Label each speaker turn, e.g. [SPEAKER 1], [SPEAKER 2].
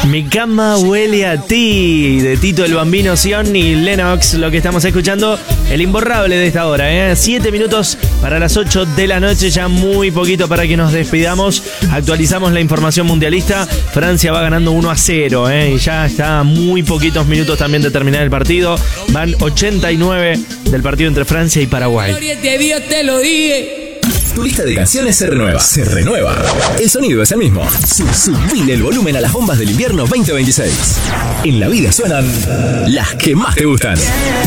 [SPEAKER 1] Mi cama huele a ti, de Tito el Bambino Sion y Lennox, lo que estamos escuchando, el imborrable de esta hora, 7 minutos para las 8 de la noche, ya muy poquito para que nos despidamos. Actualizamos la información mundialista. Francia va ganando 1-0, y ya está a muy poquitos minutos también de terminar el partido. Van 89 del partido entre Francia y Paraguay.
[SPEAKER 2] Tu lista de canciones se renueva. Se renueva. El sonido es el mismo. Subile el volumen a las bombas del invierno 2026. En la vida suenan las que más te gustan.